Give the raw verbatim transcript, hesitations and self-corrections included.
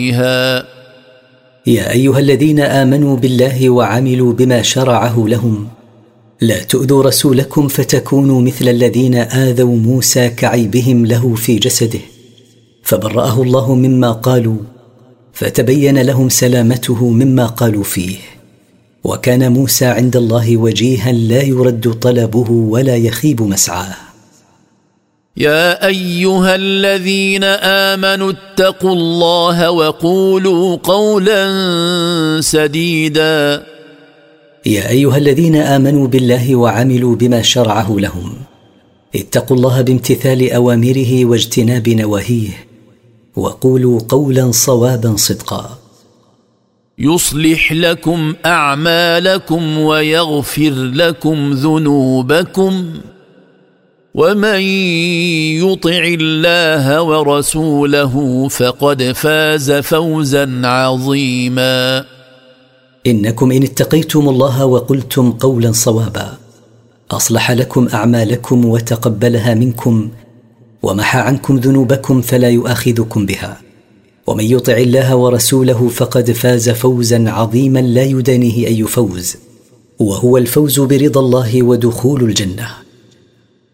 يا أيها الذين آمنوا بالله وعملوا بما شرعه لهم لا تؤذوا رسولكم فتكونوا مثل الذين آذوا موسى كعيبهم له في جسده، فبرأه الله مما قالوا فتبين لهم سلامته مما قالوا فيه، وكان موسى عند الله وجيها لا يرد طلبه ولا يخيب مسعاه. يا أيها الذين آمنوا اتقوا الله وقولوا قولا سديدا. يا أيها الذين آمنوا بالله وعملوا بما شرعه لهم اتقوا الله بامتثال أوامره واجتناب نواهيه، وقولوا قولا صوابا صدقا. يصلح لكم أعمالكم ويغفر لكم ذنوبكم، ومن يطع الله ورسوله فقد فاز فوزا عظيما. إنكم إن اتقيتم الله وقلتم قولا صوابا أصلح لكم أعمالكم وتقبلها منكم ومحى عنكم ذنوبكم فلا يؤاخذكم بها، ومن يطع الله ورسوله فقد فاز فوزا عظيما لا يدانيه أي فوز، وهو الفوز برضا الله ودخول الجنة.